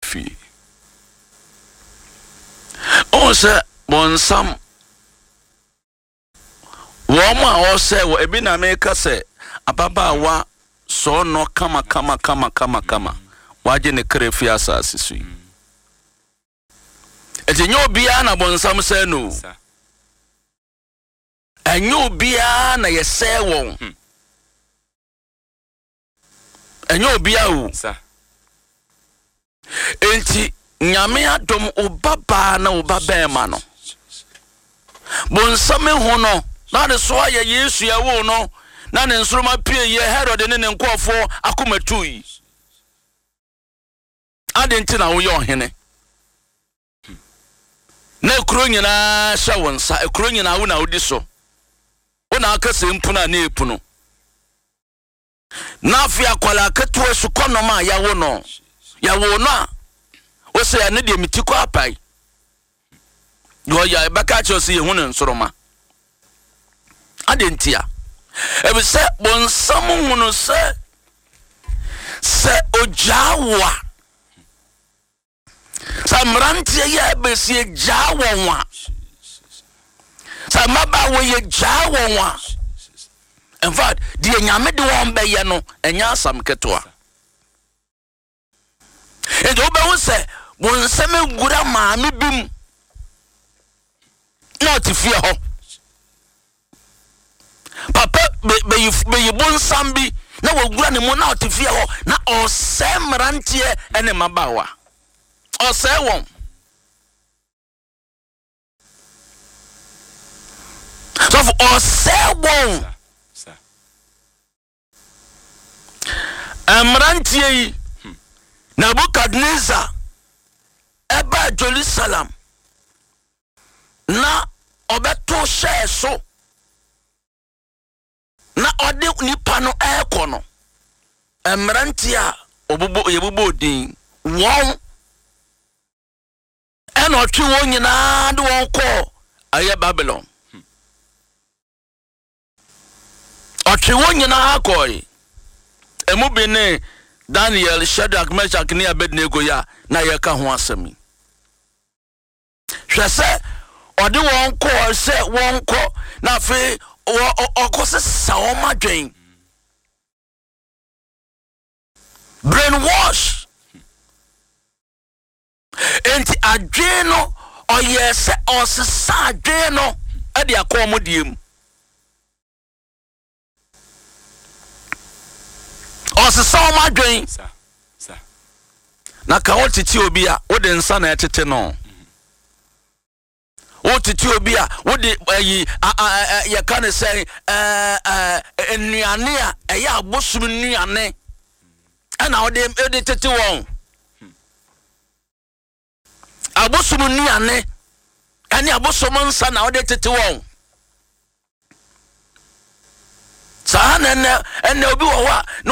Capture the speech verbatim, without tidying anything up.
fie. On say bonsam Woma or say what ebi na make say ababa wa so no kama kama kama kama kama waje ne krefi asase so yi. Eti nyo bia na bonsam say no. Enyo bia na ye say won. Enyo bia o. Enti nyame adom obaba na obaba ema no. Bonsam hu no na de so aye Yesu ya wo no na ne nsoroma pie ye Herod ne ne nkofo akomatu yi. Ade nti na wo ye ohene. Na ekuro nyina hya wonsa ekuro nyina wo na wodi so. Wo na akase mpuna na epuno. Na afia kwala ketu su konoma ya wo no. Ya wo no a wo se ya ne de mitiko apai. Yo ya baka cho se ye hu ne nsoroma. Adentia ebe se bonsam hunu se se ojawa samrantie ya ebe se jawa wa samaba wo ye jawa wa. In fact die nyame de won be ye no enya asam ketoa edo be wo se bonsam gura maame bim na tifie ho papa be be be bonsam bi na wogura ne mo na otifie ho na osemrantie ene mabawa ose won so for ose won amrantie yi Nebukadnezar eba Jerusalem na obeto share so na ode nipa no ekono emrantia obubo yebubo din won eno twi won nyina de won ko aye Babylon otwi won nyina akoi emu bi ne Daniel Shadrach Meshach ne Abednego ya na ye ka ho asemi hwese ode won ko se won ko na fe okose saoma dwen brainwash enti adwen no oyese osesa adwen no ade akomodiem osesa oma dwen sa sa na ka wotiti obi a wode nsa na etete no Otiti obi a wodi ayi ya kan say eh enuane a eya abosum nuane ana wode ede tete won abosum nuane ani abosom nsa na wode tete won sa na na obi wo wa